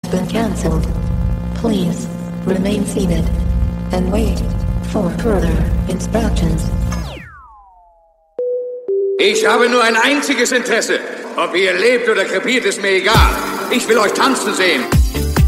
been cancelled. Please remain seated and wait for further instructions. Ich habe nur ein einziges Interesse. Ob ihr lebt oder krepiert, ist mir egal. Ich will euch tanzen sehen.